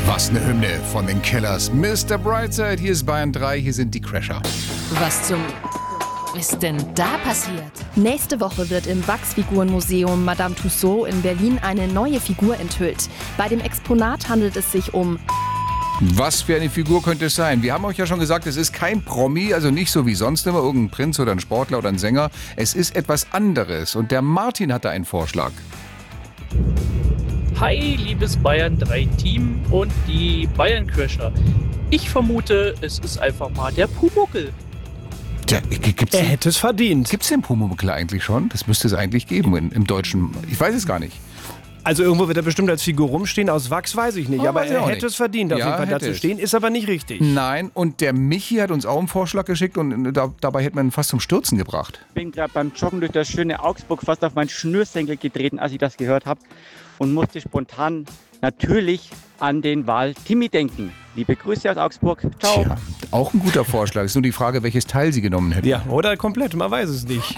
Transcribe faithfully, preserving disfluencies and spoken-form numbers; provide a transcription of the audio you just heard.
Was eine Hymne von den Killers. Mister Brightside, hier ist Bayern drei, hier sind die Crasher. Was zum ist denn da passiert? Nächste Woche wird im Wachsfigurenmuseum Madame Tussauds in Berlin eine neue Figur enthüllt. Bei dem Exponat handelt es sich um... Was für eine Figur könnte es sein? Wir haben euch ja schon gesagt, es ist kein Promi, also nicht so wie sonst immer irgendein Prinz oder ein Sportler oder ein Sänger. Es ist etwas anderes und der Martin hat da einen Vorschlag. Hi, liebes Bayern drei Team und die Bayern-Crasher. Ich vermute, es ist einfach mal der Pumuckl. Tja, gibt's Er den, hätte es verdient. gibt's den Pumuckl eigentlich schon? Das müsste es eigentlich geben in, im Deutschen. Ich weiß es gar nicht. Also irgendwo wird er bestimmt als Figur rumstehen. Aus Wachs weiß ich nicht. Oh, aber weiß ich er auch hätte nicht. es verdient, auf Ja, jeden Fall da hätte zu es. stehen. Ist aber nicht richtig. Nein, und der Michi hat uns auch einen Vorschlag geschickt und da, dabei hätte man ihn fast zum Stürzen gebracht. Bin gerade beim Joggen durch das schöne Augsburg fast auf meinen Schnürsenkel getreten, als ich das gehört habe. Und musste spontan natürlich an den Wal Timmy denken. Liebe Grüße aus Augsburg. Ciao. Tja, auch ein guter Vorschlag. Ist nur die Frage, welches Teil sie genommen hätten. Ja, oder komplett, man weiß es nicht.